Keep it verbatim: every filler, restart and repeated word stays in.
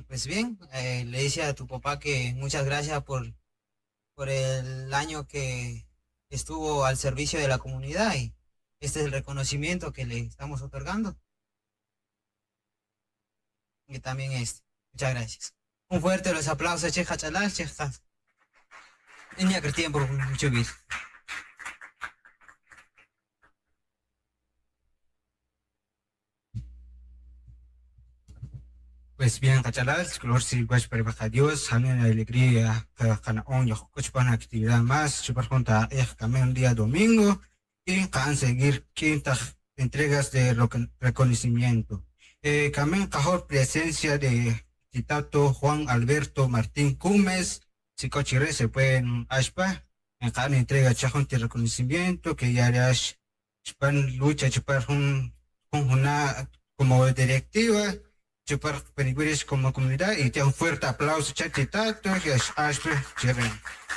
Pues bien, eh, le dice a tu papá que muchas gracias por, por el año que estuvo al servicio de la comunidad y este es el reconocimiento que le estamos otorgando. Y también este. Muchas gracias. Un fuerte los aplausos, Cheja Chalal, Cheja. Tenía que tiempo, mucho bien. Pues bien, Cachalal, color si guach para baja Dios, también la alegría, que cana on yo coach para una actividad más, super junta eh también un día domingo y can seguir quinta entregas de recon- reconocimiento. Eh, también cajor presencia de Titato Juan Alberto Martín Cumes, Chicochire se pueden aspa, en cada entrega chajón de reconocimiento que ya harás span lucha chupar un una como directiva chupar peniguris como comunidad y te un fuerte aplauso chatitato que es Ashby Jerem.